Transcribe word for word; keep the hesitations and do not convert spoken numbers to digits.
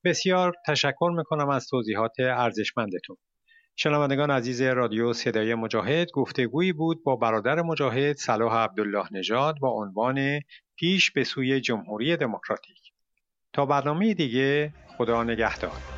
بسیار تشکر میکنم از توضیحات ارزشمندتون. شنوندگان عزیز رادیو صدای مجاهد، گفتگویی بود با برادر مجاهد صلاح عبدالله نژاد با عنوان پیش به سوی جمهوری دموکراتیک. تا برنامه دیگه، خدا نگهدار.